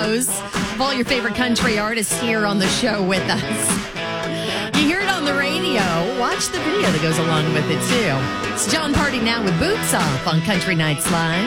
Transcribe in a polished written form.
videos of all your favorite country artists here on the show with us. You hear it on the radio. Watch the video that goes along with it, too. It's John Party now with Boots Off on Country Nights Live.